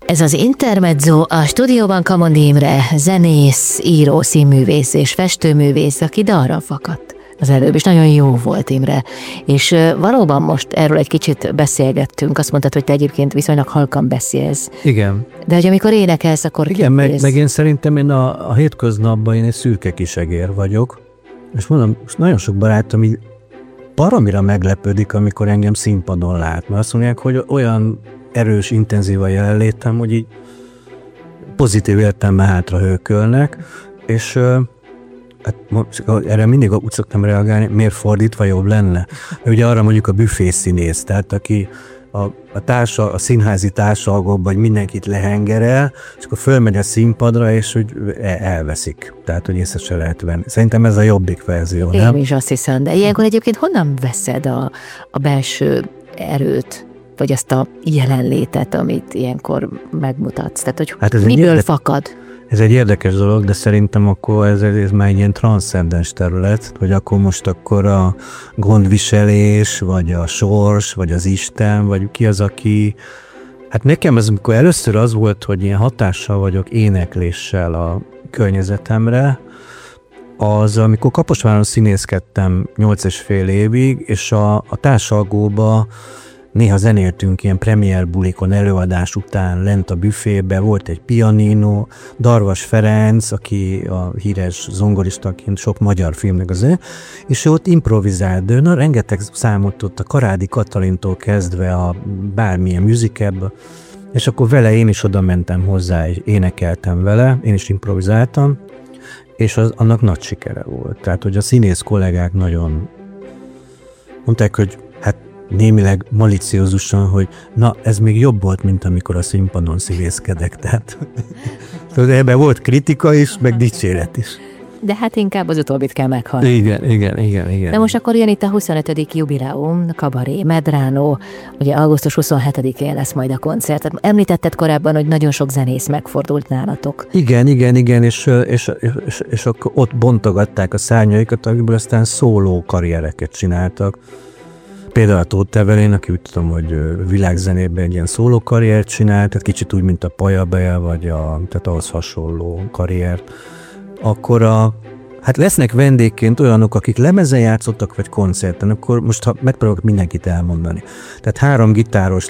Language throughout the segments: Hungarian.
Ez az Intermezzo, a stúdióban Kamondi Imre, zenész, író, színművész és festőművész, aki dalra fakadt az előbb, és nagyon jó volt, Imre. És valóban most erről egy kicsit beszélgettünk, azt mondtad, hogy te egyébként viszonylag halkan beszélsz. Igen. De hogy amikor énekelsz, akkor igen, meg én szerintem én a hétköznapban én egy szürke kisegér vagyok, és mondom, nagyon sok barátom így baromira meglepődik, amikor engem színpadon lát, mert azt mondják, hogy olyan erős, intenzív a jelenlétem, hogy így pozitív értelemben hátra hőkölnek, és hát, erre mindig úgy szoktam reagálni, miért fordítva jobb lenne. Ugye arra mondjuk a büfészínész, tehát aki a színházi társalgóban, vagy mindenkit lehengerel, és akkor fölmegy a színpadra, és hogy elveszik. Tehát, hogy észre se lehet venni. Szerintem ez a jobbik verzió, nem? Én is azt hiszem, de ilyenkor egyébként honnan veszed a belső erőt, vagy azt a jelenlétet, amit ilyenkor megmutatsz? Tehát, hogy hát miből fakad? Ez egy érdekes dolog, de szerintem akkor ez már egy ilyen transzcendens terület, hogy akkor a gondviselés, vagy a sors, vagy az Isten, vagy ki az, aki... Hát nekem ez, amikor először az volt, hogy ilyen hatással vagyok énekléssel a környezetemre, az, amikor Kaposváron színészkedtem 8,5 évig, és a társalgóba néha zenéltünk ilyen premier bulikon, előadás után lent a büfébe, volt egy pianino, Darvas Ferenc, aki a híres zongoristaként sok magyar filmnek és ő ott improvizált, rengeteg számot ott a Karádi Katalintól kezdve a bármilyen musicalbe, és akkor vele én is oda mentem hozzá, és énekeltem vele, én is improvizáltam, és annak nagy sikere volt. Tehát, hogy a színész kollégák nagyon mondták, hogy némileg maliciózusan, hogy na, ez még jobb volt, mint amikor a színpadon szívészkedek. Tehát ebben volt kritika is, meg dicséret is. De hát inkább az utóbbit kell meghalni. Igen. De most akkor jön itt a 25. jubileum, Kabaré, Medrano, ugye augusztus 27-én lesz majd a koncert. Említetted korábban, hogy nagyon sok zenész megfordult nálatok. Igen, és akkor ott bontogatták a szárnyaikat, akikből aztán szóló karriereket csináltak. Például a Tóth Evelyn, aki úgy tudom, hogy világzenében egy ilyen szóló karriert csinált, tehát kicsit úgy, mint a Pajabel, vagy tehát ahhoz hasonló karriert. Akkor hát lesznek vendégként olyanok, akik lemezen játszottak, vagy koncerten, akkor most megpróbálok mindenkit elmondani. Tehát 3 gitáros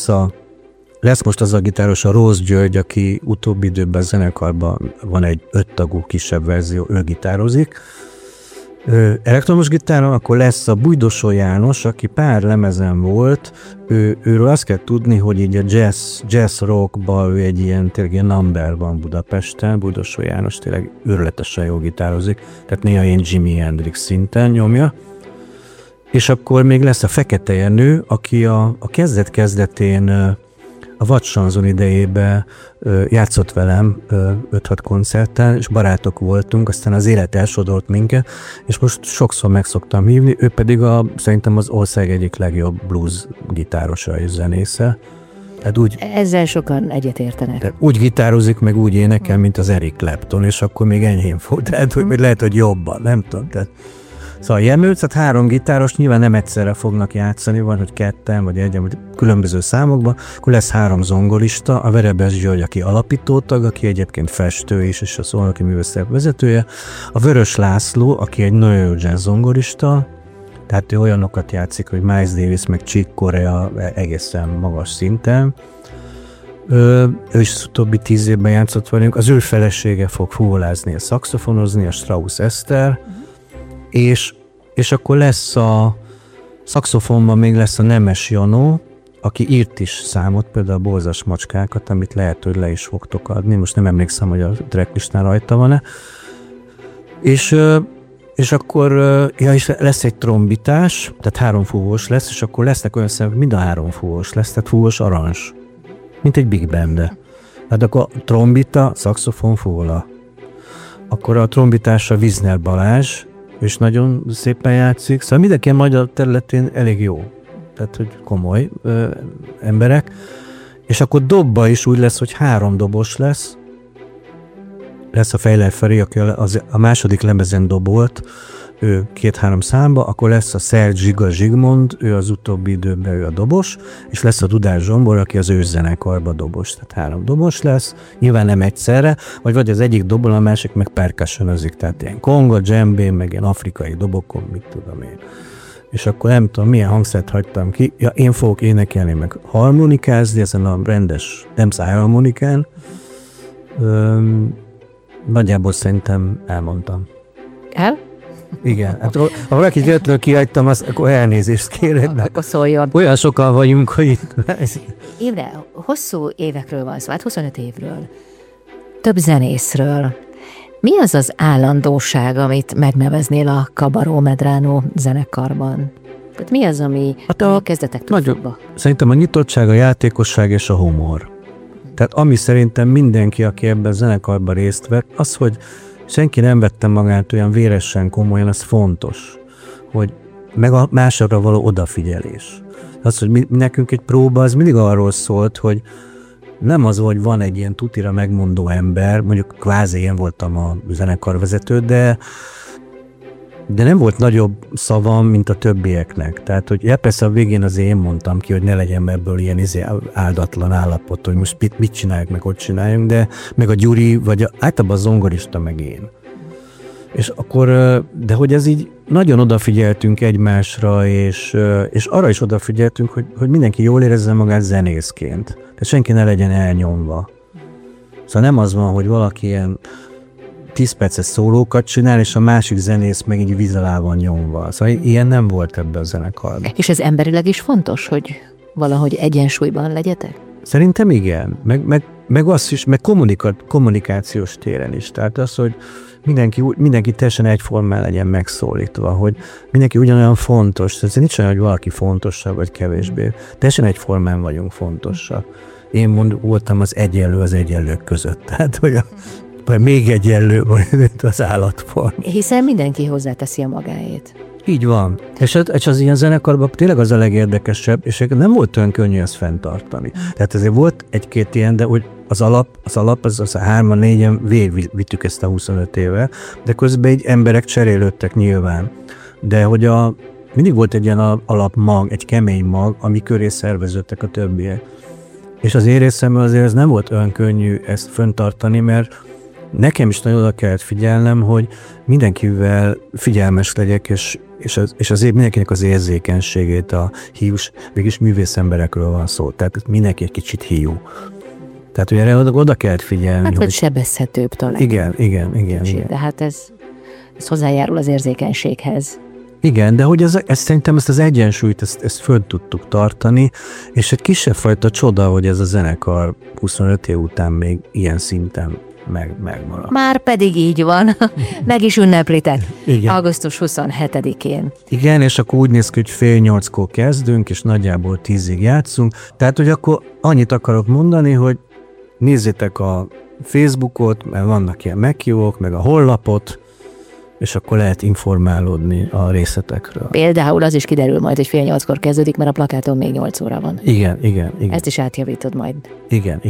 lesz most az a gitáros, a Rózs György, aki utóbbi időben a zenekarban van egy 5 tagú kisebb verzió, ő gitározik. Elektromos gitáron, akkor lesz a Bújdosó János, aki pár lemezen volt, őről azt kell tudni, hogy így a jazz rockban ő egy ilyen, tényleg ilyen number van Budapesten, Bújdosó János tényleg őrületesen jól gitározik, tehát néha ilyen Jimi Hendrix szinten nyomja. És akkor még lesz a Fekete Jenő, aki a kezdet-kezdetén a Vadsanzon idejében játszott velem 5-6 koncerten, és barátok voltunk, aztán az élet elsodort minket, és most sokszor meg szoktam hívni, ő pedig szerintem az ország egyik legjobb blues gitárosa és zenésze. Ezzel sokan egyetértenek. Úgy gitározik, meg úgy énekel, mint az Eric Clapton, és akkor még enyhén fog, tehát hogy lehet, hogy jobban, nem tudom. Tehát. Szóval Jenő, tehát 3 gitáros nyilván nem egyszerre fognak játszani, van, hogy 2 vagy 1, vagy különböző számokban, akkor lesz 3 zongorista, a Verebes György, aki alapítótag, aki egyébként festő is, és a Szolnoki Művészet vezetője, a Vörös László, aki egy nagyon jó jazz zongorista, tehát ő olyanokat játszik, hogy Miles Davis, meg Chick Corea egészen magas szinten. Ő is utóbbi 10 évben játszott velünk, az ő felesége fog fuvolázni, szaxofonozni, a Strauss Eszter, és akkor lesz a szaxofonban még lesz a Nemes Janó, aki írt is számot, például a Borzas macskákat, amit lehet, hogy le is fogtok adni. Most nem emlékszem, hogy a tracklistán rajta van-e. És akkor és lesz egy trombitás, tehát 3 fúvós lesz, és akkor lesznek olyan szemek, mind a 3 fúvós lesz, tehát fúvós aranzs, mint egy big band. Tehát akkor trombita, szaxofon, fúvola. Akkor a trombitásra Vizner Balázs, és nagyon szépen játszik, szóval mindenki a magyar területén elég jó, tehát hogy komoly emberek, és akkor dobba is úgy lesz, hogy 3 dobos lesz a Fejler Feri, aki a második lemezen dobolt, ő 2-3 számba, akkor lesz a Szerb Zsiga Zsigmond, ő az utóbbi időben ő a dobos, és lesz a Dudás Zsombor, aki az őszenekarban dobos, tehát 3 dobos lesz, nyilván nem egyszerre, vagy az egyik dobol, a másik meg percussionözik, tehát ilyen konga, djembé, meg ilyen afrikai dobokon, mit tudom én. És akkor nem tudom, milyen hangszert hagytam ki. Ja, én fogok énekelni, meg harmonikázni ezen a rendes harmonikán. Nagyjából szerintem elmondtam. El? Igen. Hát, ha valakit jöttől kihagytam, akkor elnézést kérek. Akkor szóljon. Olyan sokan vagyunk, hogy itt... Imre, hosszú évekről van szó, hát 25 évről. Több zenészről. Mi az az állandóság, amit megneveznél a Cabaró Medrano zenekarban? Tehát mi az, ami a kezdetektől fogva? Szerintem a nyitottság, a játékosság és a humor. Tehát ami szerintem mindenki, aki ebben a zenekarban részt vett, az, hogy senki nem vette magát olyan véresen komolyan, az fontos. Hogy meg a másokra való odafigyelés. Az, hogy nekünk egy próba, az mindig arról szólt, hogy nem az, hogy van egy ilyen tutira megmondó ember, mondjuk kvázi én voltam a zenekarvezető, de nem volt nagyobb szavam, mint a többieknek. Tehát, hogy persze a végén azért én mondtam ki, hogy ne legyen ebből ilyen áldatlan állapot, hogy most mit csináljuk, meg ott csináljunk, de meg a Gyuri, vagy általában a zongorista, meg én. És akkor, de hogy ez így nagyon odafigyeltünk egymásra, és arra is odafigyeltünk, hogy mindenki jól érezze magát zenészként. Tehát senki ne legyen elnyomva. Szóval nem az van, hogy valaki ilyen 10 perces szólókat csinál, és a másik zenész meg így víz alá van nyomva. Szóval ilyen nem volt ebben a zenekarban. És ez emberileg is fontos, hogy valahogy egyensúlyban legyetek? Szerintem igen. Meg azt is, meg kommunikációs téren is. Tehát az, hogy mindenki teljesen egyformán legyen megszólítva, hogy mindenki ugyanolyan fontos. Tehát nincs olyan, hogy valaki fontosabb, vagy kevésbé. Teljesen egyformán vagyunk fontosak. Én voltam az egyenlők között. Tehát, hogy vagy még egyenlő, mint az állatform. Hiszen mindenki hozzáteszi a magáét. Így van. És az ilyen zenekarban tényleg az a legérdekesebb, és nem volt olyan könnyű ezt fenntartani. Tehát azért volt egy-két ilyen, de hogy az alap az a 3-4-en végigvittük ezt a 25 éve, de közben így emberek cserélődtek nyilván. De hogy mindig volt egy ilyen alapmag, egy kemény mag, ami köré szerveződtek a többiek. És az én részemben azért ez nem volt olyan könnyű ezt fenntartani, mert nekem is nagyon oda kellett figyelnem, hogy mindenkivel figyelmes legyek, és azért mindenkinek az érzékenységét, a hiús, végülis művész emberekről van szó, tehát mindenki egy kicsit hiú. Tehát, hogy erre oda kellett figyelni. Hát, hogy sebezhetőbb talán. Igen. De hát ez hozzájárul az érzékenységhez. Igen, de hogy szerintem ezt az egyensúlyt, ezt föl tudtuk tartani, és egy kisebb fajta csoda, hogy ez a zenekar 25 év után még ilyen szinten megmarad. Már pedig így van. Meg is ünneplitek. Igen. Augusztus 27-én. Igen, és akkor úgy néz ki, hogy 7:30-kor kezdünk, és nagyjából 10-ig játszunk. Tehát, hogy akkor annyit akarok mondani, hogy nézzétek a Facebookot, mert vannak ilyen meghívók, meg a honlapot, és akkor lehet informálódni a részletekről. Például az is kiderül majd, hogy 7:30-kor kezdődik, mert a plakáton még 8 óra van. Igen. Ezt is átjavítod majd. Igen.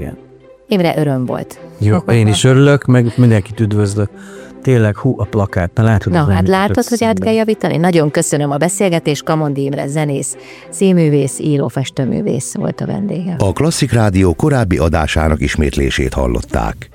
Imre, öröm volt. Jó, én is örülök, meg mindenkit üdvözlök. Tényleg, a plakát. Látod, hogy át kell javítani? Nagyon köszönöm a beszélgetést. Kamondi Imre zenész, színművész, író, festőművész volt a vendége. A Klasszik Rádió korábbi adásának ismétlését hallották.